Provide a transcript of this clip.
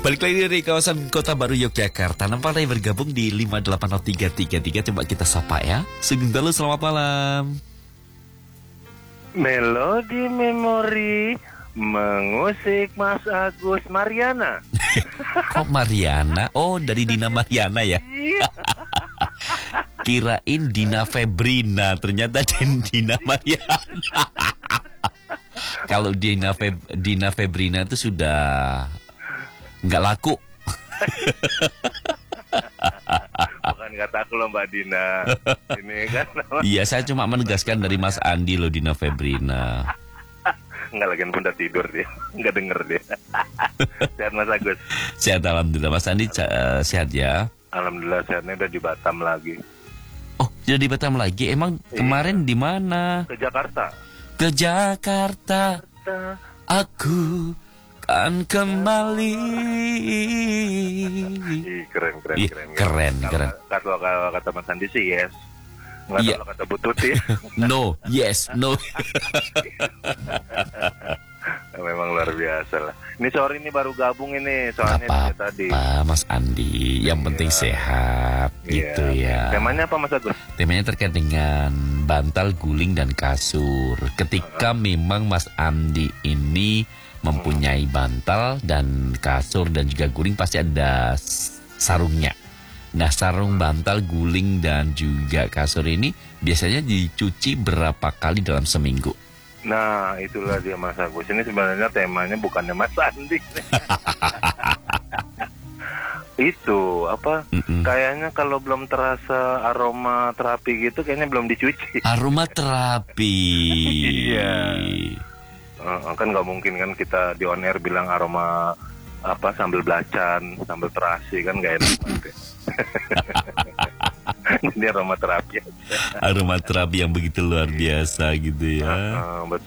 Balik lagi dari kawasan Kota Baru Yogyakarta. Nampak yang bergabung di 580333. Coba kita sapa ya. Sugeng Dalu, selamat malam. Melodi memori mengusik Mas Agus Mariana. Kok Mariana? Oh, dari Dina Mariana ya. Kirain Dina Febrina, ternyata Dina Mariana. Kalau Dina Febrina itu sudah nggak laku. Bukan kataku loh Mbak Dina. Ini kan. Iya, saya cuma menegaskan dari Mas Andi loh, Dina Febrina. Nggak, lagi pun udah tidur dia. Nggak denger dia. Sehat Mas Agus? Sehat, alhamdulillah. Mas Andi sehat ya? Alhamdulillah sehatnya udah di Batam lagi. Oh, sudah di Batam lagi? Emang kemarin di mana? Ke Jakarta. Ke Jakarta, aku kan kembali. Keren. Keren. Kalau kata Mas Andi sih yes. Nggak tahu kata Bu Tuti. No, yes, no. Memang luar biasa lah. Ini sore ini baru gabung ini, soalnya tadi. Mas Andi, yang penting sehat, gitu ya. Temanya apa Mas Agus? Temanya terkait dengan bantal, guling, dan kasur. Ketika memang Mas Andi ini mempunyai bantal dan kasur dan juga guling, pasti ada sarungnya. Nah, sarung, bantal, guling, dan juga kasur ini biasanya dicuci berapa kali dalam seminggu? Nah, itulah dia Mas Agus. Ini sebenarnya temanya bukannya Mas Andi. Itu apa? Kayaknya kalau belum terasa aroma terapi gitu, kayaknya belum dicuci. Aroma terapi. Iya. Kan nggak mungkin kan kita di on air bilang aroma apa sambal belacan, sambal terasi, kan nggak enak banget. Ini aroma terapi aja. Aroma terapi yang begitu luar biasa gitu ya.